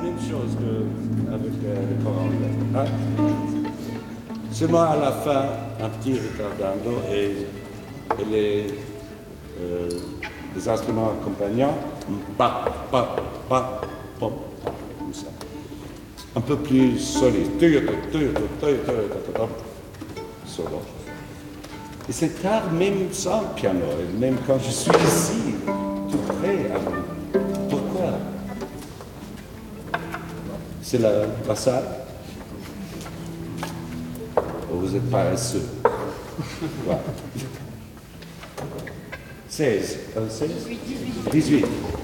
même chose qu'avec le choral. Hein? Seulement à la fin, un petit retardando et les instruments accompagnants, pa, pa, pa, pom, comme ça. Un peu plus solide. Solo. Et c'est tard même sans piano, et même quand je suis ici, tout près à vous. Pourquoi? C'est la salle? Vous êtes paresseux. Voilà. 16. 16? 18.